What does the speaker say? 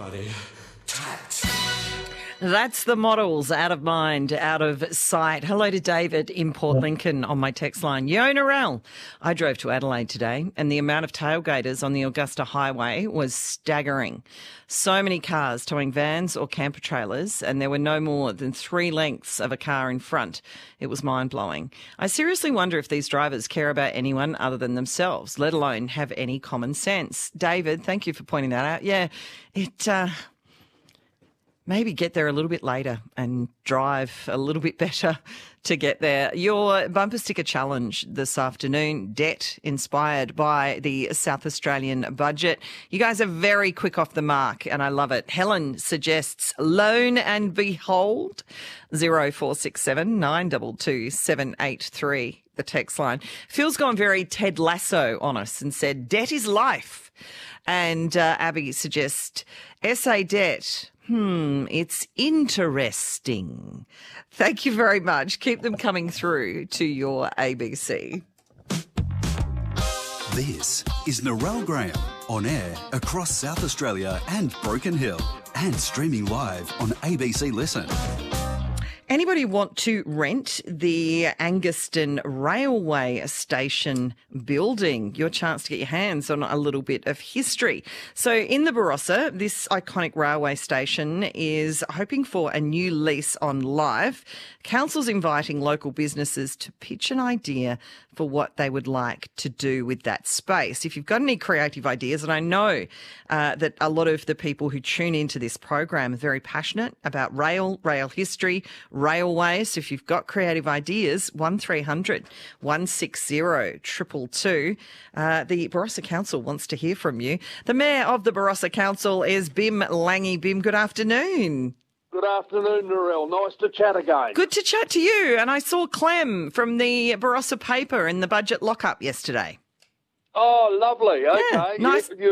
body tight. That's the models, out of mind, out of sight. Hello to David in Port Lincoln on my text line. Yo, Narelle, I drove to Adelaide today and the amount of tailgaters on the Augusta Highway was staggering. So many cars towing vans or camper trailers, and there were no more than 3 lengths of a car in front. It was mind-blowing. I seriously wonder if these drivers care about anyone other than themselves, let alone have any common sense. David, thank you for pointing that out. Yeah, maybe get there a little bit later and drive a little bit better to get there. Your bumper sticker challenge this afternoon, debt inspired by the South Australian budget. You guys are very quick off the mark and I love it. Helen suggests loan and behold, 0467 922 783, the text line. Phil's gone very Ted Lasso on us and said debt is life. And Abby suggests essay debt. It's interesting. Thank you very much. Keep them coming through to your ABC. This is Narelle Graham, on air across South Australia and Broken Hill, and streaming live on ABC Listen. Anybody want to rent the Angaston Railway Station building? Your chance to get your hands on a little bit of history. So in the Barossa, this iconic railway station is hoping for a new lease on life. Council's inviting local businesses to pitch an idea for what they would like to do with that space. If you've got any creative ideas, and I know that a lot of the people who tune into this program are very passionate about rail history, railways. So if you've got creative ideas, 1300 160 222. The Barossa Council wants to hear from you. The Mayor of the Barossa Council is Bim Lange. Bim, good afternoon. Good afternoon, Narelle. Nice to chat again. Good to chat to you. And I saw Clem from the Barossa paper in the budget lockup yesterday. Oh, lovely. Okay. Yeah, nice. Yeah,